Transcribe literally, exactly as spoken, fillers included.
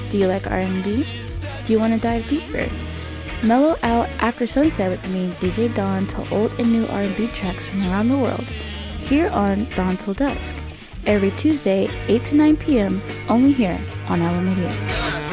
Do you like R and B? Do you want to dive deeper? Mellow out after sunset with me, D J Dawn, to old and new R and B tracks from around the world, here on Dawn Till Dusk, every Tuesday, eight to nine p.m., only here on Alameda.